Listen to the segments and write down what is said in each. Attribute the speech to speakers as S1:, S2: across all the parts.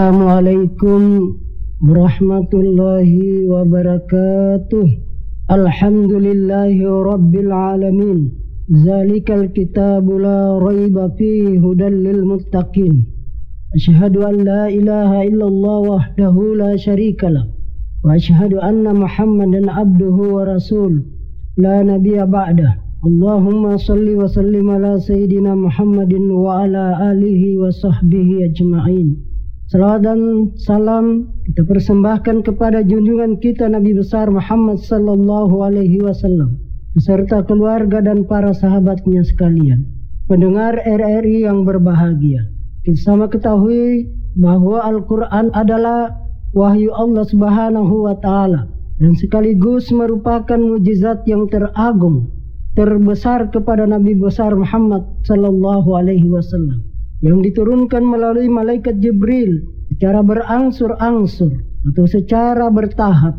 S1: Assalamualaikum warahmatullahi wabarakatuh. Alhamdulillahi rabbil alamin. Zalikal kitabu la raiba fihi hudan lil muttaqin. Asyhadu an la ilaha illallah wahdahu la syarikalah wa asyhadu anna Muhammadan abduhu wa rasul la nabiyya ba'dah. Allahumma salli wa sallim ala sayyidina Muhammadin wa ala alihi wa sahbihi ajma'in. Salawat dan salam kita persembahkan kepada junjungan kita Nabi besar Muhammad sallallahu alaihi wasallam beserta keluarga dan para sahabatnya sekalian. Pendengar RRI yang berbahagia, kita sama ketahui bahwa Al-Quran adalah wahyu Allah subhanahu wa ta'ala dan sekaligus merupakan mujizat yang teragung, terbesar kepada Nabi besar Muhammad sallallahu alaihi wasallam yang diturunkan melalui malaikat Jibril secara berangsur-angsur atau secara bertahap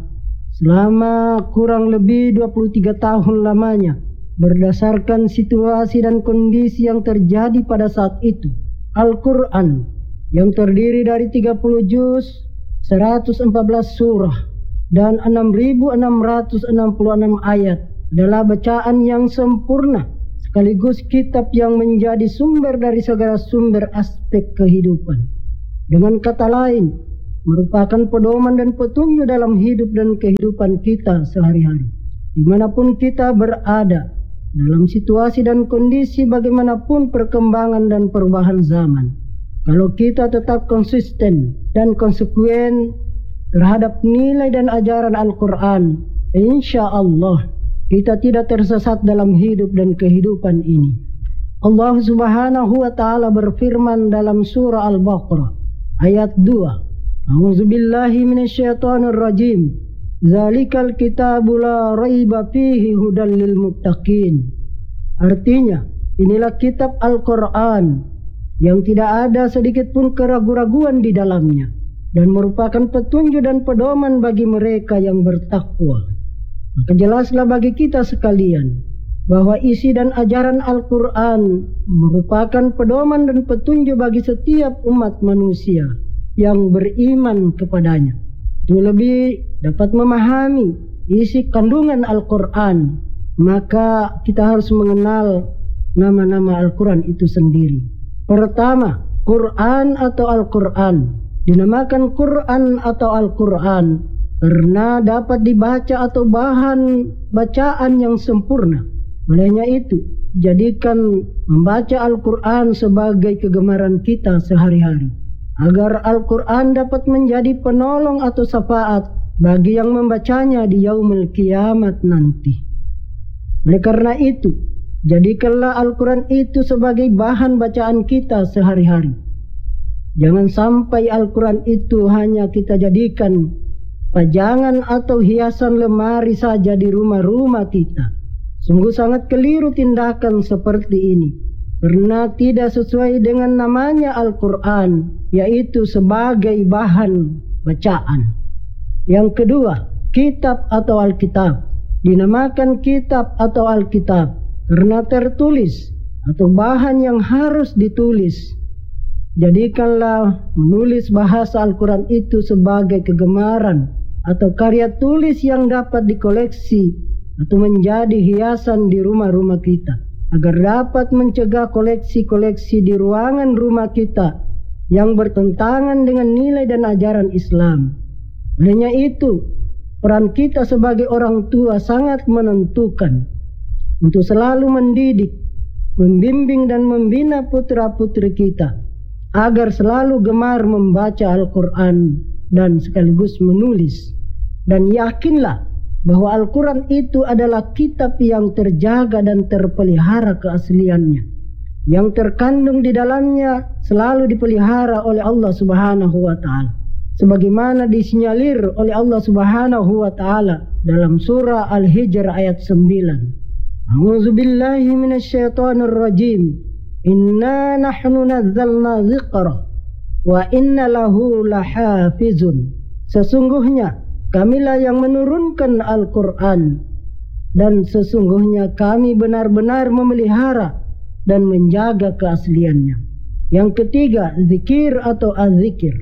S1: selama kurang lebih 23 tahun lamanya berdasarkan situasi dan kondisi yang terjadi pada saat itu. Al-Quran yang terdiri dari 30 juz, 114 surah dan 6.666 ayat adalah bacaan yang sempurna sekaligus kitab yang menjadi sumber dari segala sumber aspek kehidupan. Dengan kata lain, merupakan pedoman dan petunjuk dalam hidup dan kehidupan kita sehari-hari. Dimanapun kita berada, dalam situasi dan kondisi bagaimanapun perkembangan dan perubahan zaman. Kalau kita tetap konsisten dan konsekuen terhadap nilai dan ajaran Al-Quran, insya Allah kita tidak tersesat dalam hidup dan kehidupan ini. Allah subhanahu wa ta'ala berfirman dalam surah Al-Baqarah ayat 2. A'udzubillahi minasyaitonir rajim. Zalikal kitabu la raiba fihi hudan lil muttaqin. Artinya, inilah kitab Al-Quran yang tidak ada sedikit pun keraguan-raguan di dalamnya dan merupakan petunjuk dan pedoman bagi mereka yang bertakwa. Maka jelaslah bagi kita sekalian bahwa isi dan ajaran Al-Quran merupakan pedoman dan petunjuk bagi setiap umat manusia yang beriman kepadanya. Itu lebih dapat memahami isi kandungan Al-Quran, maka kita harus mengenal nama-nama Al-Quran itu sendiri. Pertama, Quran atau Al-Quran. Dinamakan Quran atau Al-Quran karena dapat dibaca atau bahan bacaan yang sempurna. Olehnya itu, jadikan membaca Al-Quran sebagai kegemaran kita sehari-hari, agar Al-Quran dapat menjadi penolong atau syafaat bagi yang membacanya di yaumul kiamat nanti. Oleh karena itu, jadikanlah Al-Quran itu sebagai bahan bacaan kita sehari-hari. Jangan sampai Al-Quran itu hanya kita jadikan pajangan atau hiasan lemari saja di rumah-rumah kita. Sungguh sangat keliru tindakan seperti ini, karena tidak sesuai dengan namanya Al-Quran, yaitu sebagai bahan bacaan. Yang kedua, kitab atau Alkitab. Dinamakan kitab atau Alkitab karena tertulis atau bahan yang harus ditulis. Jadikanlah menulis bahasa Al-Quran itu sebagai kegemaran atau karya tulis yang dapat dikoleksi atau menjadi hiasan di rumah-rumah kita, agar dapat mencegah koleksi-koleksi di ruangan rumah kita yang bertentangan dengan nilai dan ajaran Islam. Olehnya itu, peran kita sebagai orang tua sangat menentukan untuk selalu mendidik, membimbing dan membina putra-putri kita agar selalu gemar membaca Al-Quran dan sekaligus menulis. Dan yakinlah bahwa Al-Quran itu adalah kitab yang terjaga dan terpelihara keasliannya. Yang terkandung di dalamnya selalu dipelihara oleh Allah subhanahu wa ta'ala, sebagaimana disinyalir oleh Allah subhanahu wa ta'ala dalam surah Al-Hijr ayat 9. A'udzubillahi minasyaitonir rajim. Inna nahnu nazzalna dzikra wa inna lahu lahafizun. Sesungguhnya kamilah yang menurunkan Al-Quran dan sesungguhnya kami benar-benar memelihara dan menjaga keasliannya. Yang ketiga, zikir atau az-zikir.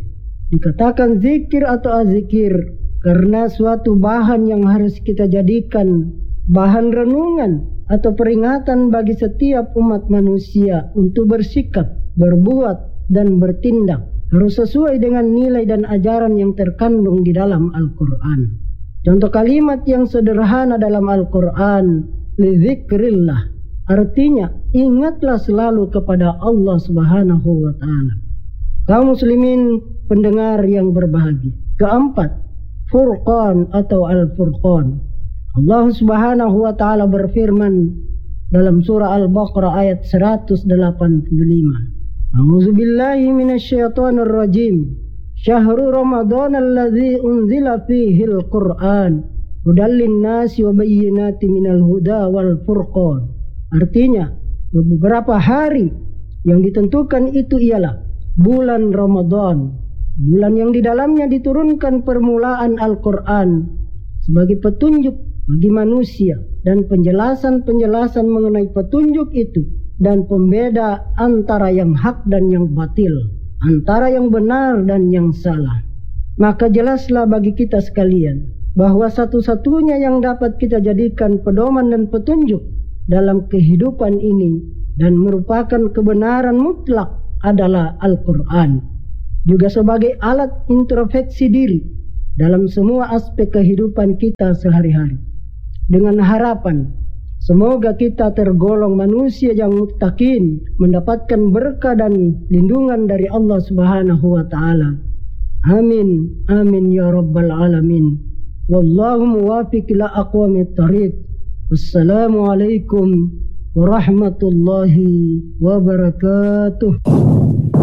S1: Dikatakan zikir atau azikir karena suatu bahan yang harus kita jadikan bahan renungan atau peringatan bagi setiap umat manusia untuk bersikap, berbuat, dan bertindak harus sesuai dengan nilai dan ajaran yang terkandung di dalam Al-Quran. Contoh kalimat yang sederhana dalam Al-Quran, lidzikrillah, artinya ingatlah selalu kepada Allah Subhanahu wa Ta'ala. Kaum muslimin pendengar yang berbahagia. Keempat, Furqan atau Al-Furqan. Allah Subhanahu wa Ta'ala berfirman dalam surah Al-Baqarah ayat 185. A'udzu billahi minasyaitonir rajim. Syahrul Ramadan alladzi unzila fihi al-Qur'an hudal lin-nasi wa bayyinatin minal huda wal furqan. Artinya, beberapa hari yang ditentukan itu ialah bulan Ramadan, bulan yang di dalamnya diturunkan permulaan Al-Quran sebagai petunjuk bagi manusia dan penjelasan-penjelasan mengenai petunjuk itu dan pembeda antara yang hak dan yang batil, antara yang benar dan yang salah. Maka jelaslah bagi kita sekalian bahwa satu-satunya yang dapat kita jadikan pedoman dan petunjuk dalam kehidupan ini dan merupakan kebenaran mutlak adalah Al-Quran, juga sebagai alat introspeksi diri dalam semua aspek kehidupan kita sehari-hari, dengan harapan semoga kita tergolong manusia yang muttaqin, mendapatkan berkah dan lindungan dari Allah Subhanahu wa Ta'ala. Amin, amin ya rabbal alamin. Wallahu muwafiq ila aqwamit thariq. Wassalamualaikum warahmatullahi wabarakatuh.